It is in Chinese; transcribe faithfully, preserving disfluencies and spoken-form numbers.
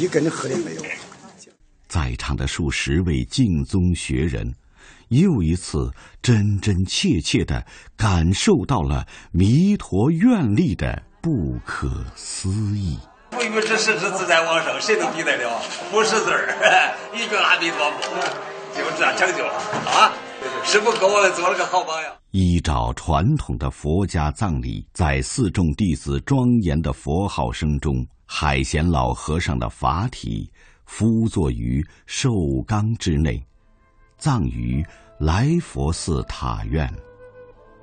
一根喝的没有。 在场的数十位净宗学人，又一次真真切切地感受到了弥陀愿力的不可思议。 不与之实之自在往生，谁能比得了？不识字儿，一句阿弥陀佛，就这样成就了啊！师父给我们做了个好榜样。 依照传统的佛家葬礼，在四众弟子庄严的佛号声中，海贤老和尚的法体敷坐于寿缸之内，葬于来佛寺塔院。